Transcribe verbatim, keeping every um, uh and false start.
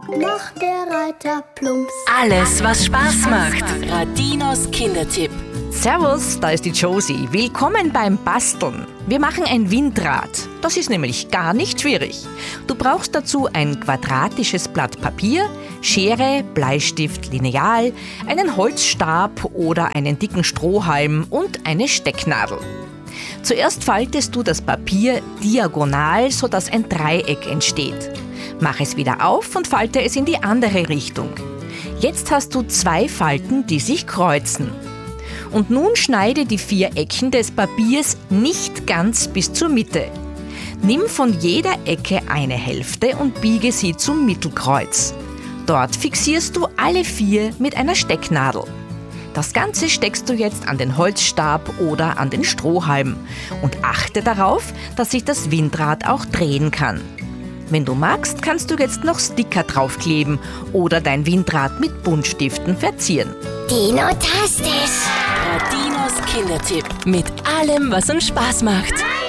macht der Reiter plumps. Alles, was Spaß macht. Radinos Kindertipp. Servus, da ist die Josie. Willkommen beim Basteln. Wir machen ein Windrad. Das ist nämlich gar nicht schwierig. Du brauchst dazu ein quadratisches Blatt Papier, Schere, Bleistift, Lineal, einen Holzstab oder einen dicken Strohhalm und eine Stecknadel. Zuerst faltest du das Papier diagonal, sodass ein Dreieck entsteht. Mach es wieder auf und falte es in die andere Richtung. Jetzt hast du zwei Falten, die sich kreuzen. Und nun schneide die vier Ecken des Papiers nicht ganz bis zur Mitte. Nimm von jeder Ecke eine Hälfte und biege sie zum Mittelkreuz. Dort fixierst du alle vier mit einer Stecknadel. Das Ganze steckst du jetzt an den Holzstab oder an den Strohhalm und achte darauf, dass sich das Windrad auch drehen kann. Wenn du magst, kannst du jetzt noch Sticker draufkleben oder dein Windrad mit Buntstiften verzieren. Dino-tastisch! Radinos Kindertipp. Mit allem, was uns Spaß macht.